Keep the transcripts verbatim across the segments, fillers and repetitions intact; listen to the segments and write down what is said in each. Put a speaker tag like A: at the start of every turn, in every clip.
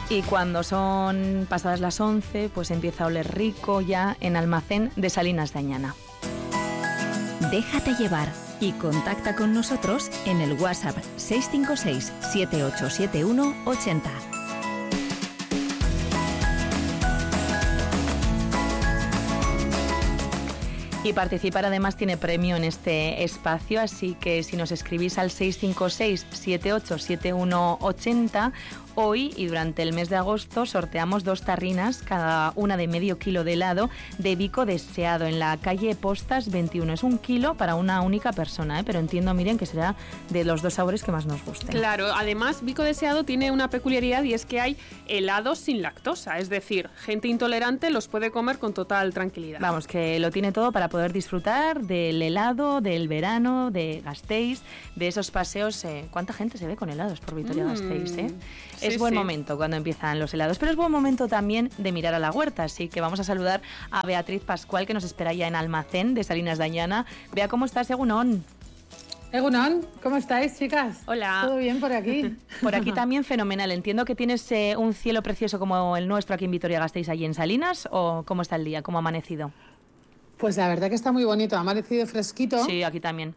A: Y cuando son pasadas las once, pues empieza a oler rico ya en Almacén de Salinas de Añana.
B: Déjate llevar y contacta con nosotros en el WhatsApp seis cinco seis, siete ocho siete uno, ocho cero.
A: Y participar además tiene premio en este espacio, así que si nos escribís al seis cinco seis, siete ocho siete uno, ocho cero, hoy y durante el mes de agosto sorteamos dos tarrinas, cada una de medio kilo de helado de Vico Deseado en la calle Postas veintiuno. Es un kilo para una única persona, ¿eh? Pero entiendo, miren, que será de los dos sabores que más nos gusten.
C: Claro, además Vico Deseado tiene una peculiaridad y es que hay helados sin lactosa, es decir, gente intolerante los puede comer con total tranquilidad.
A: Vamos, que lo tiene todo para poder disfrutar del helado, del verano, de Gasteiz, de esos paseos. Eh, ¿Cuánta gente se ve con helados por Vitoria-Gasteiz? ¿eh?
C: Sí,
A: es buen
C: sí.
A: momento cuando empiezan los helados, pero es buen momento también de mirar a la huerta, así que vamos a saludar a Beatriz Pascual, que nos espera ya en Almacén de Salinas de Añana. Bea, ¿cómo estás, Egunon?
D: Egunon, ¿cómo estáis, chicas?
C: Hola.
D: ¿Todo bien por aquí?
A: Por aquí también fenomenal. Entiendo que tienes eh, un cielo precioso como el nuestro aquí en Vitoria-Gasteiz, allí en Salinas, ¿o cómo está el día? ¿Cómo ha amanecido?
D: Pues la verdad que está muy bonito, ha amanecido fresquito.
A: Sí, aquí también.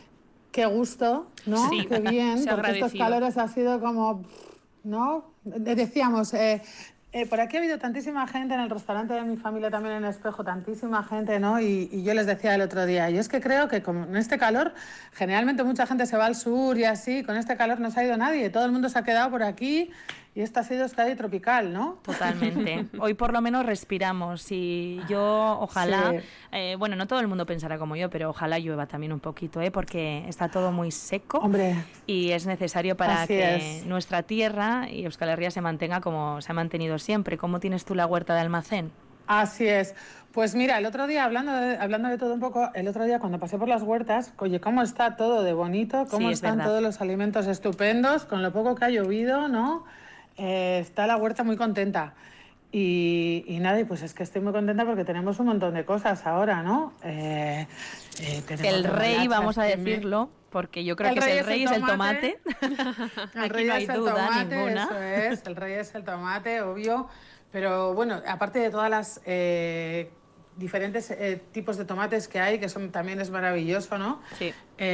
D: Qué gusto, ¿no?
C: Sí,
D: Qué bien,
C: se ha
D: porque estos
C: agradecido.
D: calores ha sido como, ¿no? Decíamos, eh, eh, por aquí ha habido tantísima gente, en el restaurante de mi familia también en Espejo, tantísima gente, ¿no? Y, y yo les decía el otro día, yo es que creo que con este calor, generalmente mucha gente se va al sur y así, con este calor no se ha ido nadie, todo el mundo se ha quedado por aquí. Y esta ha sido Euskadi tropical, ¿no?
A: Totalmente. Hoy por lo menos respiramos y yo ojalá,
D: Sí.
A: eh, bueno, no todo el mundo pensará como yo, pero ojalá llueva también un poquito, ¿eh? Porque está todo muy seco.
D: Hombre.
A: Y es necesario para
D: Así
A: que
D: es.
A: nuestra tierra y Euskal Herria se mantenga como se ha mantenido siempre. ¿Cómo tienes tú la huerta de Almacén?
D: Así es. Pues mira, el otro día, hablando de, hablando de todo un poco, el otro día cuando pasé por las huertas, oye, cómo está todo de bonito, cómo
A: Sí, es
D: están
A: verdad.
D: todos los alimentos estupendos, con lo poco que ha llovido, ¿no? Eh, está la huerta muy contenta. Y, y nada, y pues es que estoy muy contenta porque tenemos un montón de cosas ahora, ¿no? Eh, eh, tenemos
A: El rey,
D: remolachas,
A: vamos a
D: pimientos.
A: decirlo, porque yo creo
D: El
A: que es
D: rey
A: el
D: es
A: rey
D: el
A: es el
D: tomate.
A: tomate.
D: El
A: Aquí
D: rey
A: no hay
D: es el
A: duda
D: tomate,
A: ninguna.
D: eso es, el rey es el tomate, obvio. Pero bueno, aparte de todas las eh, diferentes eh, tipos de tomates que hay, que son también es maravilloso, ¿no?
A: Sí.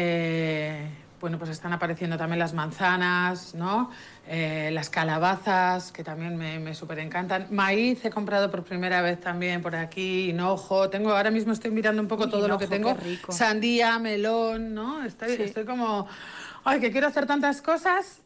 D: Eh, bueno, pues están apareciendo también las manzanas, ¿no? Eh, las calabazas, que también me, me súper encantan. Maíz he comprado por primera vez también por aquí, hinojo. Tengo, ahora mismo estoy mirando un poco
A: Uy,
D: todo lo que
A: hinojo,
D: tengo.
A: qué rico.
D: Sandía, melón, ¿no? Estoy,
A: Sí.
D: estoy como... Ay, que quiero hacer tantas cosas.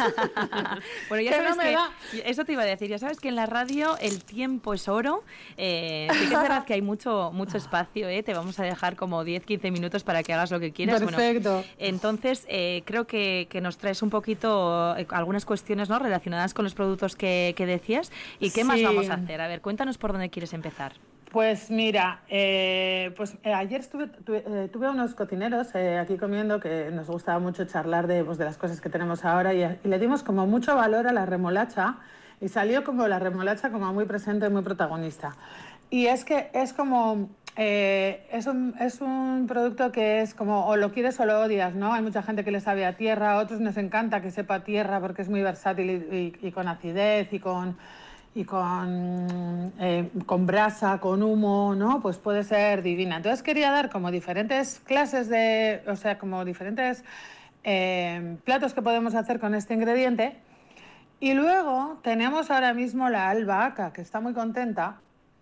A: Bueno, ya
D: Que
A: sabes
D: no me
A: que,
D: da.
A: eso te iba a decir, ya sabes que en la radio el tiempo es oro. Eh, sí que es verdad que hay mucho mucho espacio, ¿eh? Te vamos a dejar como diez, quince minutos para que hagas lo que quieras.
D: Perfecto.
A: Bueno, entonces, eh, creo que, que nos traes un poquito eh, algunas cuestiones, ¿no?, relacionadas con los productos que, que decías. ¿Y qué más
D: Sí.
A: vamos a hacer? A ver, cuéntanos por dónde quieres empezar.
D: Pues mira, eh, pues eh, ayer estuve, tuve, eh, tuve unos cocineros eh, aquí comiendo que nos gustaba mucho charlar de, pues, de las cosas que tenemos ahora y, y le dimos como mucho valor a la remolacha y salió como la remolacha como muy presente, muy protagonista. Y es que es como, eh, es, un, es un producto que es como o lo quieres o lo odias, ¿no? Hay mucha gente que le sabe a tierra, a otros nos encanta que sepa a tierra porque es muy versátil y, y, y con acidez y con... y con, eh, con brasa, con humo, ¿no? Pues puede ser divina. Entonces quería dar como diferentes clases de, o sea, como diferentes eh, platos que podemos hacer con este ingrediente. Y luego tenemos ahora mismo la albahaca, que está muy contenta,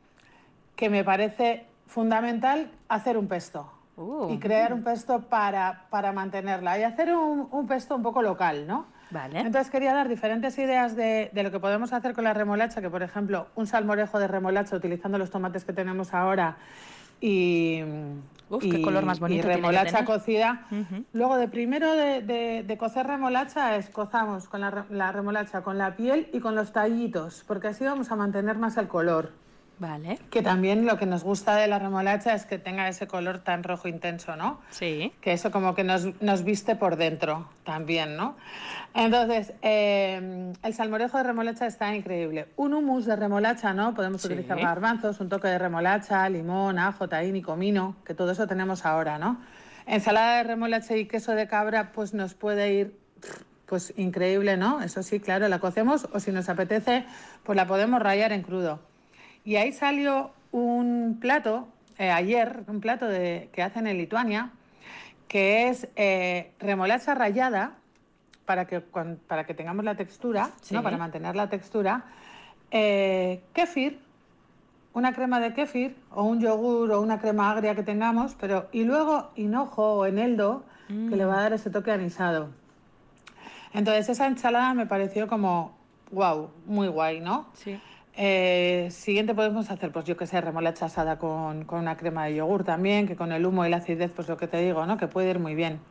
D: que me parece fundamental hacer un pesto.
A: Uh.
D: Y crear un pesto para, para mantenerla. Y hacer un, un pesto un poco local, ¿no?
A: Vale.
D: Entonces quería dar diferentes ideas de, de lo que podemos hacer con la remolacha, que por ejemplo un salmorejo de remolacha utilizando los tomates que tenemos ahora y,
A: Uf,
D: y,
A: qué color más bonito
D: y
A: tiene que
D: remolacha
A: tener.
D: cocida.
A: Uh-huh.
D: Luego de primero de, de, de cocer remolacha es cozamos con la, la remolacha con la piel y con los tallitos, porque así vamos a mantener más el color.
A: Vale.
D: Que también lo que nos gusta de la remolacha es que tenga ese color tan rojo intenso, ¿no?
A: Sí.
D: Que eso como que nos, nos viste por dentro también, ¿no? Entonces, eh, el salmorejo de remolacha está increíble. Un hummus de remolacha, ¿no? Podemos
A: Sí.
D: utilizar garbanzos, un toque de remolacha, limón, ajo, tahín y comino, que todo eso tenemos ahora, ¿no? Ensalada de remolacha y queso de cabra, pues nos puede ir pues increíble, ¿no? Eso sí, claro, la cocemos o si nos apetece, pues la podemos rallar en crudo. Y ahí salió un plato, eh, ayer, un plato de, que hacen en Lituania, que es eh, remolacha rallada, para que, para que tengamos la textura, sí. ¿no? Para mantener la textura, eh, kéfir, una crema de kéfir o un yogur o una crema agria que tengamos, pero y luego hinojo o eneldo, mm. que le va a dar ese toque anisado. Entonces esa ensalada me pareció como, wow, muy guay, ¿no?
A: Sí.
D: Eh, siguiente podemos hacer, pues yo que sé, remolacha asada con, con una crema de yogur también, que con el humo y la acidez, pues lo que te digo, ¿no? Que puede ir muy bien.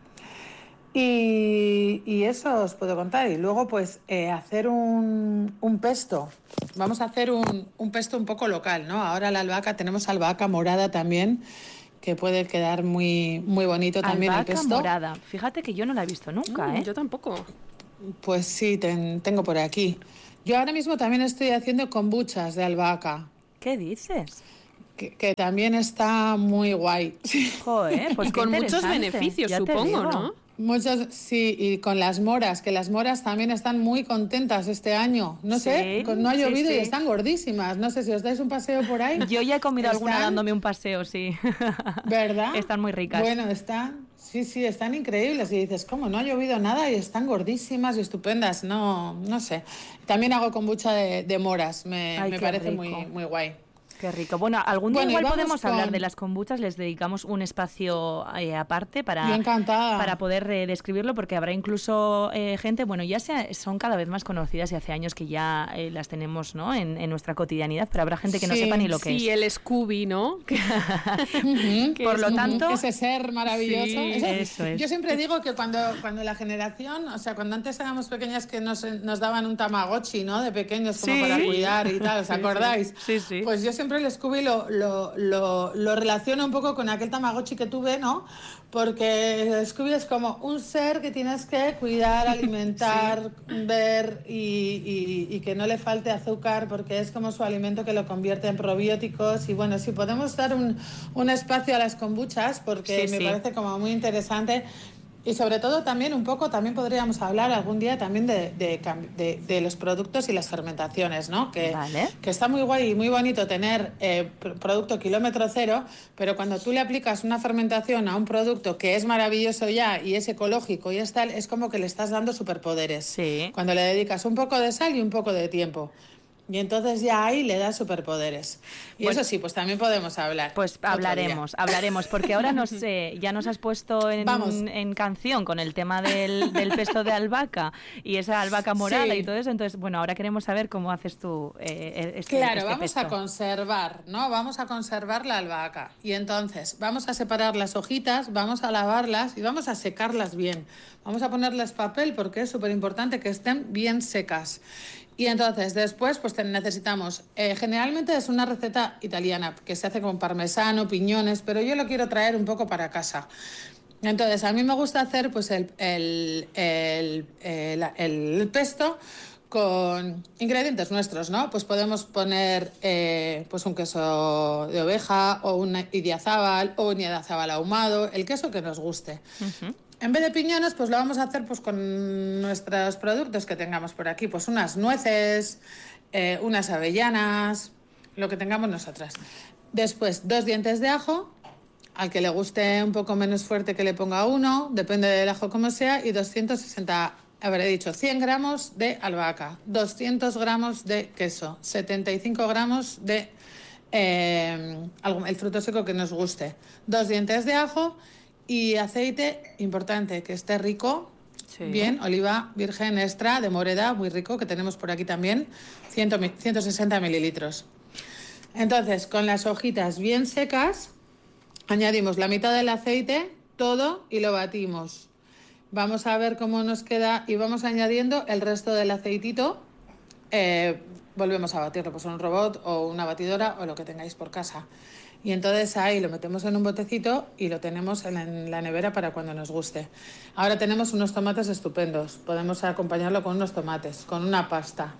D: Y, y eso os puedo contar. Y luego, pues, eh, hacer un, un pesto. Vamos a hacer un, un pesto un poco local, ¿no? Ahora la albahaca, tenemos albahaca morada también, que puede quedar muy, muy bonito también
A: albahaca
D: el pesto.
A: morada. Fíjate que yo no la he visto nunca,
C: mm,
A: ¿eh?
C: Yo tampoco.
D: Pues sí, ten, tengo por aquí. Yo ahora mismo también estoy haciendo kombuchas de albahaca.
A: ¿Qué dices?
D: Que, que también está muy guay.
A: Joder, pues
C: y con muchos beneficios,
A: ya
C: supongo, ¿no?
D: Muchos, sí, y con las moras, que las moras también están muy contentas este año. No
A: sí,
D: sé, no ha llovido
A: sí, sí.
D: y están gordísimas. No sé si os dais un paseo por ahí.
A: Yo ya he comido
D: ¿Están?
A: alguna dándome un paseo, sí.
D: ¿Verdad?
A: Están muy ricas.
D: Bueno, están, sí, sí, están increíbles. Y dices, ¿cómo? No ha llovido nada y están gordísimas y estupendas. No, no sé. También hago kombucha de, de moras. Me,
A: Ay,
D: me
A: qué
D: parece
A: rico.
D: muy, muy guay.
A: Qué rico. Bueno, algún día
D: bueno,
A: igual podemos
D: con...
A: hablar de las kombuchas, les dedicamos un espacio eh, aparte para, para poder eh, describirlo, porque habrá incluso eh, gente, bueno, ya sea, son cada vez más conocidas y hace años que ya eh, las tenemos, ¿no? en, en nuestra cotidianidad, pero habrá gente que sí, no sepa ni lo que
C: sí,
A: es.
C: Sí, el Scooby, ¿no?
D: uh-huh,
A: Por lo tanto...
D: Ese ser maravilloso.
A: Sí, eso, eso es.
D: Yo siempre digo que cuando, cuando la generación, o sea, cuando antes éramos pequeñas que nos, nos daban un Tamagotchi, ¿no? De pequeños, como sí. para cuidar y tal, ¿os sí, acordáis?
A: Sí, sí.
D: Pues yo siempre el Scooby lo Lo, lo, lo relaciono un poco con aquel Tamagotchi que tuve, ¿no? Porque Scooby es como un ser que tienes que cuidar, alimentar, sí. ver y, y, y que no le falte azúcar, porque es como su alimento que lo convierte en probióticos. Y bueno, si podemos dar un, un espacio a las kombuchas, porque sí, me sí. parece como muy interesante. Y sobre todo también un poco, también podríamos hablar algún día también de, de, de, de los productos y las fermentaciones, ¿no? Que,
A: vale.
D: que está muy guay y muy bonito tener eh, producto kilómetro cero, pero cuando tú le aplicas una fermentación a un producto que es maravilloso ya y es ecológico y es tal, es como que le estás dando superpoderes.
A: Sí.
D: Cuando le dedicas un poco de sal y un poco de tiempo. Y entonces ya ahí le da superpoderes. Y bueno, eso sí, pues también podemos hablar.
A: Pues hablaremos, hablaremos, porque ahora nos, eh, ya nos has puesto en, en canción con el tema del, del pesto de albahaca y esa albahaca morada sí. y todo eso. Entonces, bueno, ahora queremos saber cómo haces tú eh, este
D: Claro,
A: este
D: vamos
A: pesto.
D: a conservar, ¿no? Vamos a conservar la albahaca. Y entonces vamos a separar las hojitas, vamos a lavarlas y vamos a secarlas bien. Vamos a ponerles papel porque es súper importante que estén bien secas. Y entonces después pues necesitamos, eh, generalmente es una receta italiana que se hace con parmesano, piñones, pero yo lo quiero traer un poco para casa. Entonces a mí me gusta hacer pues el, el, el, el, el pesto con ingredientes nuestros, ¿no? Pues podemos poner eh, pues un queso de oveja o un idiazábal o un idiazábal ahumado, el queso que nos guste. Uh-huh. En vez de piñones, pues lo vamos a hacer pues con nuestros productos que tengamos por aquí, pues unas nueces, eh, unas avellanas, lo que tengamos nosotras. Después, dos dientes de ajo, al que le guste un poco menos fuerte que le ponga uno, depende del ajo como sea, y doscientos sesenta, habré dicho, cien gramos de albahaca, doscientos gramos de queso, setenta y cinco gramos de eh, el fruto seco que nos guste, dos dientes de ajo. Y aceite, importante, que esté rico, sí. bien, oliva virgen extra de Moreda, muy rico, que tenemos por aquí también, ciento sesenta mililitros. Entonces, con las hojitas bien secas, añadimos la mitad del aceite, todo, y lo batimos. Vamos a ver cómo nos queda y vamos añadiendo el resto del aceitito. Eh, volvemos a batirlo, pues en un robot o una batidora o lo que tengáis por casa. Y entonces ahí lo metemos en un botecito y lo tenemos en la, en la nevera para cuando nos guste. Ahora tenemos unos tomates estupendos. Podemos acompañarlo con unos tomates, con una pasta,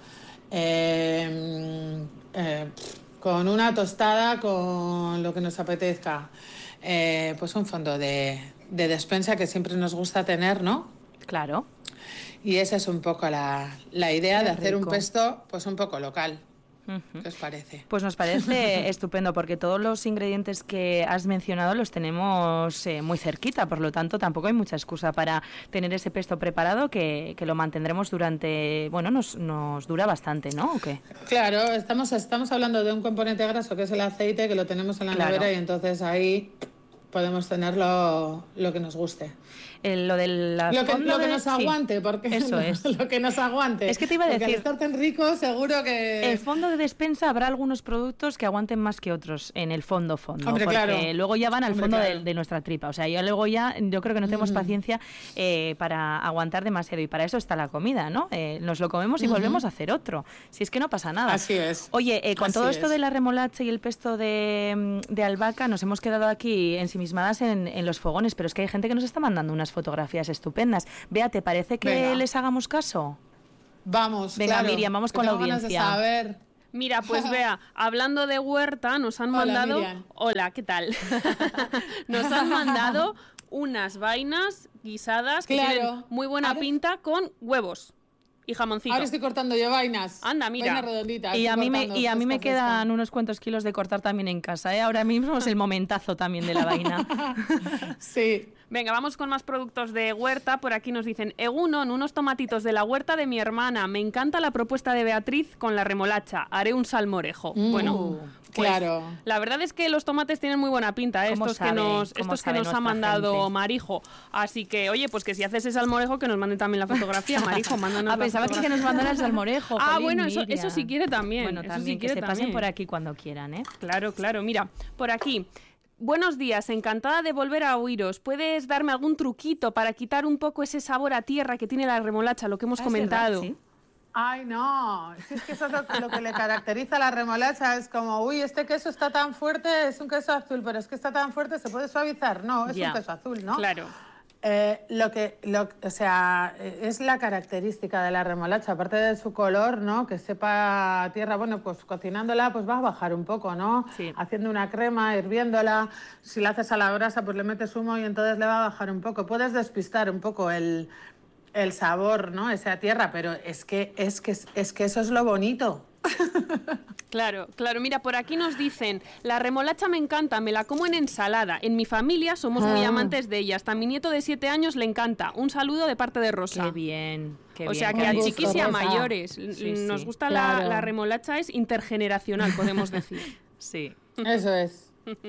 D: eh, eh, con una tostada, con lo que nos apetezca. Eh, pues un fondo de, de despensa que siempre nos gusta tener, ¿no?
A: Claro.
D: Y esa es un poco la, la idea
A: Qué
D: de hacer
A: rico.
D: un pesto pues un poco local.
A: Ujú.
D: ¿Qué os parece?
A: Pues nos parece estupendo porque todos los ingredientes que has mencionado los tenemos eh, muy cerquita, por lo tanto tampoco hay mucha excusa para tener ese pesto preparado que, que lo mantendremos durante, bueno, nos, nos dura bastante, ¿no? ¿O qué?
D: Claro, estamos, estamos hablando de un componente graso que es el aceite, que lo tenemos en la
A: Claro.
D: nevera y entonces ahí podemos tenerlo lo que nos guste.
A: El- lo del
D: Lo que,
A: fondo
D: lo que
A: de-
D: nos
A: sí,
D: aguante, porque
A: eso es.
D: lo que nos aguante.
A: Es que te iba a
D: Porque
A: decir-
D: al estar tan rico, seguro que...
A: El fondo de despensa habrá algunos productos que aguanten más que otros en el fondo fondo,
D: Hombre,
A: porque
D: claro.
A: luego ya van al
D: Hombre,
A: fondo
D: claro.
A: de, de nuestra tripa. O sea, ya luego ya yo creo que no tenemos
D: Ujú.
A: paciencia eh, para aguantar demasiado y para eso está la comida, ¿no? Eh, nos lo comemos y
D: Ujú.
A: volvemos a hacer otro. Si es que no pasa nada.
D: Así es.
A: Oye, eh, con
D: Así
A: todo esto
D: es.
A: de la remolacha y el pesto de, de albahaca nos hemos quedado aquí ensimismadas en, en los fogones, pero es que hay gente que nos está mandando unas fotografías estupendas. Bea, ¿te parece que
D: Venga.
A: les hagamos caso?
D: Vamos,
A: Venga,
D: claro,
A: Miriam, vamos
D: que
A: con la
D: tengo ganas de
A: audiencia.
D: saber.
C: Mira, pues vea, hablando de huerta, nos han
D: Hola,
C: mandado...
D: Miriam.
C: Hola, ¿qué tal? Nos han mandado unas vainas guisadas que
D: Claro.
C: tienen muy buena
D: Ahora-
C: pinta con huevos y jamoncito.
D: Ahora estoy cortando yo vainas.
C: Anda, mira.
D: Vainas redonditas.
A: Y a
D: estoy
A: mí me,
D: cortando,
A: y a mí me
D: fresca, fresca.
A: quedan unos cuantos kilos de cortar también en casa, ¿eh? Ahora mismo es el momentazo también de la vaina.
D: Sí.
C: Venga, vamos con más productos de huerta. Por aquí nos dicen, Egunon, unos tomatitos de la huerta de mi hermana. Me encanta la propuesta de Beatriz con la remolacha. Haré un salmorejo.
D: Mm,
C: Bueno, pues,
D: claro.
C: la verdad es que los tomates tienen muy buena pinta, ¿eh?
A: ¿Cómo
C: estos
A: sabe?
C: que nos,
A: ¿Cómo
C: estos que
A: sabe
C: nos ha
A: nuestra
C: mandado
A: gente?
C: Marijo. Así que, oye, pues que si haces ese salmorejo, que nos mande también la fotografía. Marijo, mándanos
A: Ah,
C: la
A: pensaba que, que
C: fotografía.
A: nos mandaran el salmorejo.
C: Ah,
A: jolín,
C: bueno, eso,
A: Miriam.
C: eso sí quiere también.
A: Bueno,
C: eso
A: también
C: sí
A: que
C: quiere
A: se pasen
C: también.
A: por aquí cuando quieran, ¿eh?
C: Claro, claro. Mira, por aquí. Buenos días, encantada de volver a oíros. ¿Puedes darme algún truquito para quitar un poco ese sabor a tierra que tiene la remolacha, lo que hemos
A: Ah, es
C: comentado?
A: verdad, sí.
D: Ay, no. Si es que eso es lo, lo que le caracteriza a la remolacha. Es como, uy, este queso está tan fuerte, es un queso azul, pero es que está tan fuerte, ¿se puede suavizar? No, es
A: Ya.
D: un queso azul, ¿no?
C: Claro.
D: Eh, lo que, lo, o sea, eh, es la característica de la remolacha, aparte de su color, ¿no? Que sepa a tierra, bueno, pues cocinándola, pues va a bajar un poco, ¿no?
A: Sí.
D: Haciendo una crema, hirviéndola, si la haces a la brasa, pues le metes humo y entonces le va a bajar un poco. Puedes despistar un poco el, el sabor, ¿no? Ese a tierra, pero es que, es que, es que eso es lo bonito.
C: Claro, claro. Mira, por aquí nos dicen, la remolacha me encanta, me la como en ensalada. En mi familia somos muy
D: Ah.
C: amantes de ella. Hasta a mi nieto de siete años le encanta. Un saludo de parte de Rosa.
A: Qué bien, qué
C: o
A: bien.
C: sea, que
D: Un
C: a
D: gusto,
C: chiquis y a
D: Rosa.
C: mayores.
A: Sí,
C: Nos
A: sí.
C: gusta la,
D: Claro.
C: la remolacha, es intergeneracional, podemos decir.
A: Sí.
D: Eso es.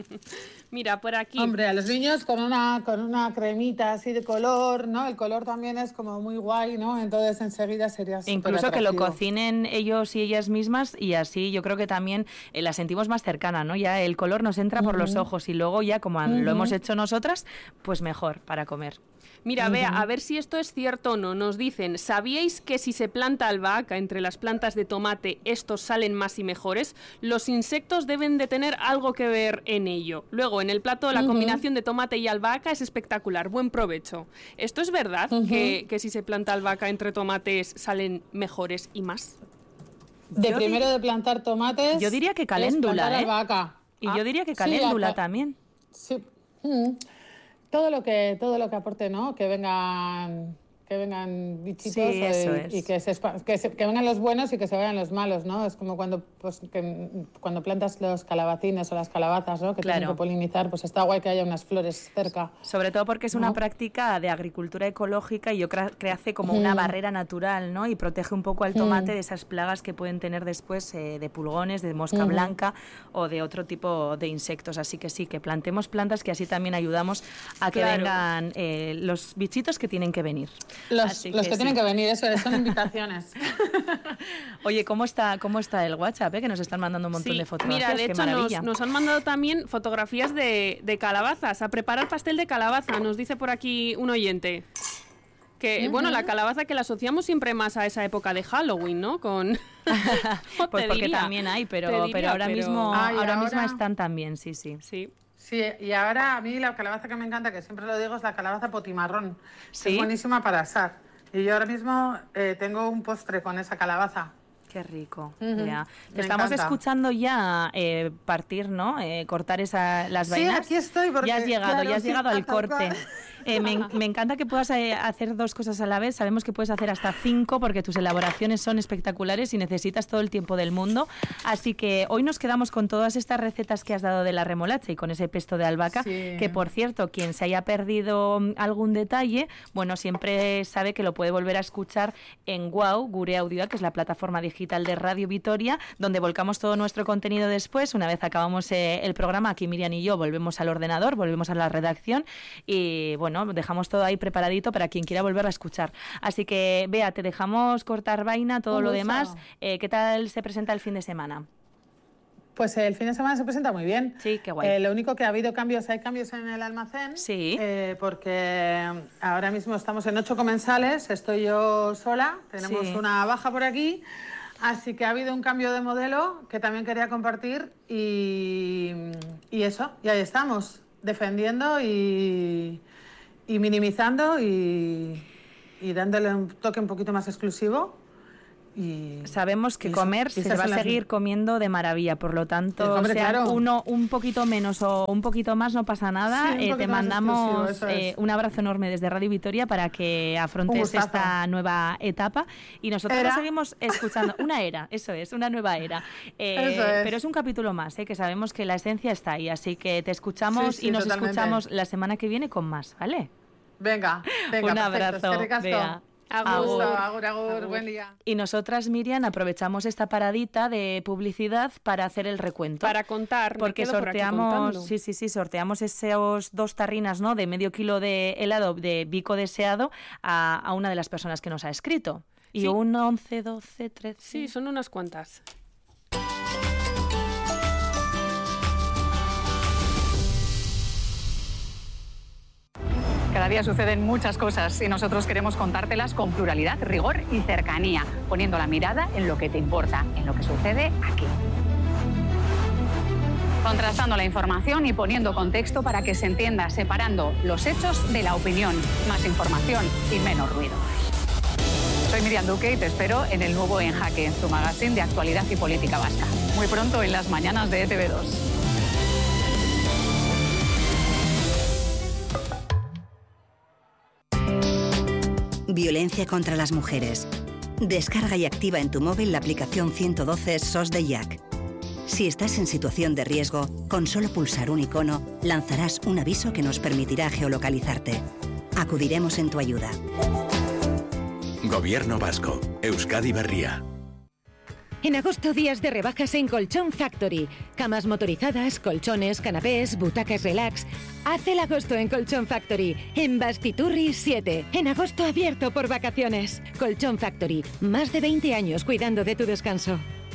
C: Mira, por aquí.
D: Hombre, a los niños con una, con una cremita así de color, ¿no? El color también es como muy guay, ¿no? Entonces enseguida sería
A: E incluso que lo
D: superatractivo.
A: cocinen ellos y ellas mismas y así yo creo que también eh, la sentimos más cercana, ¿no? Ya el color nos entra por los ojos y luego ya como an- lo hemos hecho nosotras, pues mejor para comer.
C: Mira, vea, a ver si esto es cierto o no. Nos dicen, ¿sabíais que si se planta albahaca entre las plantas de tomate, estos salen más y mejores? Los insectos deben de tener algo que ver en ello. Luego, en el plato, la combinación de tomate y albahaca es espectacular. Buen provecho. ¿Esto es verdad que, que si se planta albahaca entre tomates salen mejores y más?
D: De
A: Yo
D: primero
A: di-
D: de plantar tomates.
A: yo diría que
D: es
A: caléndula,
D: plantar
A: ¿eh?
D: albahaca.
A: Y
C: Ah,
A: yo diría que
D: sí,
A: caléndula
D: acá-
A: también.
D: Sí. Mm. Todo lo que todo lo que aporte, ¿no? Que vengan que vengan bichitos
A: Sí,
D: eh,
A: eso
D: y,
A: es.
D: y que, se, espa- que, se- que vengan los buenos y que se vayan los malos, ¿no? Es como cuando pues que, cuando plantas los calabacines o las calabazas, ¿no? Que
A: Claro.
D: tienen que polinizar, pues está guay que haya unas flores cerca.
A: Sobre todo porque es una
D: ¿No?
A: práctica de agricultura ecológica y yo creo que hace como una barrera natural, ¿no? Y protege un poco al tomate de esas plagas que pueden tener después eh, de pulgones, de mosca blanca o de otro tipo de insectos. Así que sí, que plantemos plantas que así también ayudamos a que
C: Claro.
A: vengan eh, los bichitos que tienen que venir.
D: Los,
A: Así
D: los que,
A: sí.
D: tienen que venir, eso es, son invitaciones.
A: Oye, ¿cómo está, cómo está el WhatsApp? eh? Que nos están mandando un montón
C: Sí,
A: de fotografías.
C: mira, de
A: Qué
C: hecho nos,
A: maravilla.
C: nos han mandado también fotografías de, de calabazas, a preparar pastel de calabaza, nos dice por aquí un oyente. Que, bueno, la calabaza que la asociamos siempre más a esa época de Halloween, ¿no? Con...
A: Pues
C: Te
A: porque
C: diría,
A: también hay, pero,
C: te diría,
A: pero ahora
C: pero-
A: mismo
D: Ay,
A: ahora mismo
D: ahora-
A: están también, sí, sí.
C: Sí.
D: Sí, y ahora a mí la calabaza que me encanta, que siempre lo digo, es la calabaza potimarrón.
A: ¿Sí?
D: Es buenísima para asar. Y yo ahora mismo eh, tengo un postre con esa calabaza.
A: Qué rico.
D: Uh-huh.
A: Ya. Te
D: Me
A: estamos
D: encanta.
A: escuchando ya eh, partir, ¿no? Eh, cortar esa, las
D: Sí,
A: vainas.
D: aquí estoy porque,
A: ya has llegado,
D: claro,
A: ya has
D: sí,
A: llegado al
D: tal
A: corte.
D: cual.
A: Eh, me, me encanta que puedas eh, hacer dos cosas a la vez. Sabemos que puedes hacer hasta cinco porque tus elaboraciones son espectaculares y necesitas todo el tiempo del mundo. Así que hoy nos quedamos con todas estas recetas que has dado de la remolacha y con ese pesto de albahaca,
D: Sí.
A: que por cierto, quien se haya perdido algún detalle, bueno, siempre sabe que lo puede volver a escuchar en Guau, Gure Audioa, que es la plataforma digital de Radio Vitoria, donde volcamos todo nuestro contenido después. Una vez acabamos eh, el programa, aquí Miriam y yo volvemos al ordenador, volvemos a la redacción y bueno, dejamos todo ahí preparadito para quien quiera volver a escuchar. Así que, Bea, te dejamos cortar vaina, todo
D: Un
A: lo
D: gusto.
A: demás. Eh, ¿Qué tal se presenta el fin de semana?
D: Pues el fin de semana se presenta muy bien.
A: Sí, qué guay.
D: Eh, lo único que ha habido cambios, hay cambios en el almacén.
A: Sí.
D: eh, porque ahora mismo estamos en ocho comensales, estoy yo sola, tenemos
A: Sí.
D: una baja por aquí, así que ha habido un cambio de modelo que también quería compartir y, y eso, y ahí estamos, defendiendo y, y minimizando y, y dándole un toque un poquito más exclusivo. Y,
A: Sabemos que
D: y
A: comer
D: eso- y
A: se
D: esas
A: va a
D: son las-
A: seguir comiendo de maravilla, por lo tanto,
D: Hombre,
A: sea
D: claro.
A: uno un poquito menos o un poquito más, no pasa nada.
D: Sí, un
A: Eh, te
D: poquito más
A: mandamos
D: exclusivo, eso
A: eh,
D: es.
A: un abrazo enorme desde Radio Vitoria para que
D: Un
A: afrontes
D: gustazo.
A: esta nueva etapa. Y nosotros
D: Era.
A: seguimos escuchando. Una era, eso es, una nueva era. Eh,
D: Eso es.
A: Pero es un capítulo más, eh, que sabemos que la esencia está ahí. Así que te escuchamos
D: Sí, sí,
A: y nos
D: totalmente.
A: escuchamos la semana que viene con más, ¿vale?
D: Venga, venga,
A: un
D: perfecto,
A: abrazo,
D: eskerrik asko.
A: Bea.
C: Agur.
D: Gusto, agur, agur, buen día.
A: Y nosotras, Miriam, aprovechamos esta paradita de publicidad para hacer el recuento.
C: Para contar, me
A: Porque
C: quedo por aquí
A: sorteamos,
C: contando.
A: sí, sí, sí, sorteamos esos dos tarrinas, ¿no? De medio kilo de helado de Bico Deseado a, a una de las personas que nos ha escrito. Y
C: Sí.
A: un once, doce, trece.
C: Sí, son unas cuantas.
E: Cada día suceden muchas cosas y nosotros queremos contártelas con pluralidad, rigor y cercanía, poniendo la mirada en lo que te importa, en lo que sucede aquí. Contrastando la información y poniendo contexto para que se entienda, separando los hechos de la opinión, más información y menos ruido. Soy Miriam Duque y te espero en el nuevo En Jaque, tu magazine de actualidad y política vasca. Muy pronto en las mañanas de E T V dos.
F: Violencia contra las mujeres. Descarga y activa en tu móvil la aplicación ciento doce S O S de Jack. Si estás en situación de riesgo, con solo pulsar un icono, lanzarás un aviso que nos permitirá geolocalizarte. Acudiremos en tu ayuda.
G: Gobierno vasco. Euskadi Berria.
H: En agosto, días de rebajas en Colchón Factory. Camas motorizadas, colchones, canapés, butacas relax. Haz el agosto en Colchón Factory, en Bastiturri siete. En agosto abierto por vacaciones. Colchón Factory, más de veinte años cuidando de tu descanso.